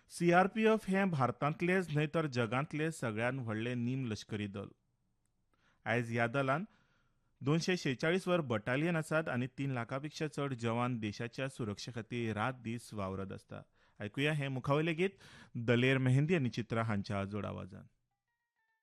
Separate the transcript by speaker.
Speaker 1: CRPF हे भारतांतलेच न्हय तर जगांतले सगळ्यात व्हडले नीम लश्करी दल. आयज ह्या दलान 246 वर बटालियन आसात आनी 3 लाखां पेक्षा चड जवान देशाच्या सुरक्षे खातीर रात दीस वावरत आसतात. आयकुया हे मुखावयले गीत दलेर मेहंदी आनी चित्रा हांच्या जोड आवाजान.